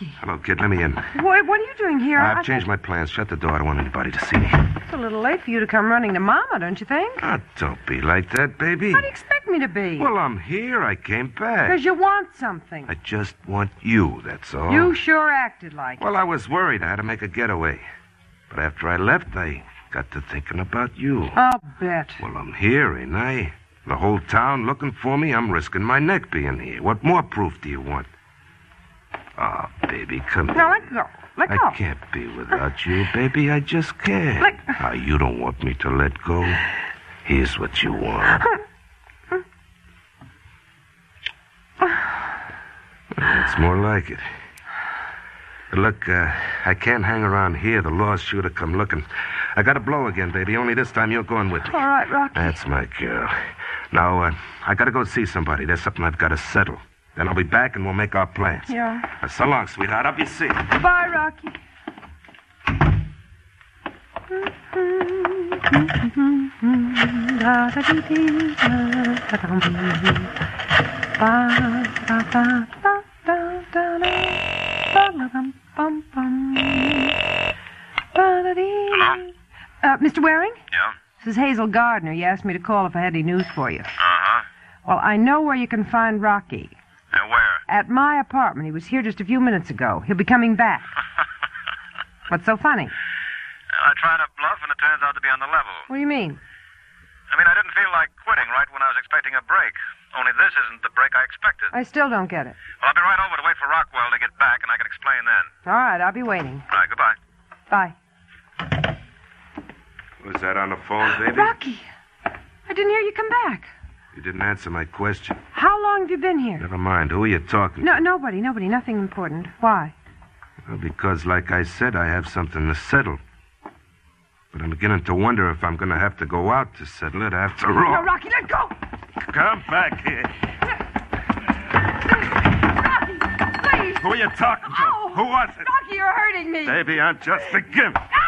Rocky. Hello, kid. Let me in. What are you doing here? I've changed my plans. Shut the door. I don't want anybody to see me. It's a little late for you to come running to Mama, don't you think? Oh, don't be like that, baby. How do you expect me to be? Well, I'm here. I came back. Because you want something. I just want you, that's all. You sure acted like it. Well, I was worried I had to make a getaway. But after I left, I got to thinking about you. I'll bet. Well, I'm here, ain't I? The whole town looking for me. I'm risking my neck being here. What more proof do you want? Oh, baby, come here. Now, let go. Let go. I can't be without you, baby. I just can't. You don't want me to let go? Here's what you want. It's more like it. But look, I can't hang around here. The law's sure to come looking. I got to blow again, baby. Only this time you're going with me. All right, Rocky. That's my girl. Now, I got to go see somebody. There's something I've got to settle. Then I'll be back and we'll make our plans. Yeah. So long, sweetheart. I'll be seeing you. Bye, Rocky. Hello? Mr. Waring? Yeah? This is Hazel Gardner. You asked me to call if I had any news for you. Uh-huh. Well, I know where you can find Rocky. And where? At my apartment. He was here just a few minutes ago. He'll be coming back. What's so funny? I tried to bluff, and it turns out to be on the level. What do you mean? I mean, I didn't feel like quitting right when I was expecting a break. Only this isn't the break I expected. I still don't get it. Well, I'll be right over to wait for Rockwell to get back, and I can explain then. All right, I'll be waiting. All right, goodbye. Bye. Was that on the phone, baby? Rocky, I didn't hear you come back. You didn't answer my question. How long have you been here? Never mind. Who are you talking No, to? nobody. Nothing important. Why? Well, because, like I said, I have something to settle. But I'm beginning to wonder if I'm going to have to go out to settle it after all. No, Rocky, let go! Come back here. Rocky, please! Who are you talking to? Oh, Who was it? Rocky, you're hurting me! Baby, I'm just beginning.